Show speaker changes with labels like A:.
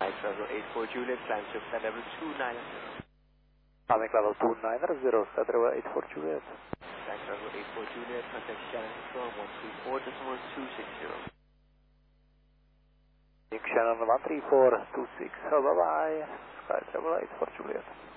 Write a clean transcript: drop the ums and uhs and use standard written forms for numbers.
A: Travel 84 Juliet, climb to flight level 290.
B: Climbing level 290, flight level 84 Juliet.
A: Flight Travel 84 Juliet, contact Shannon Control 134.260.
B: Shannon 13426, bye bye, Sky Travel 84 Juliet.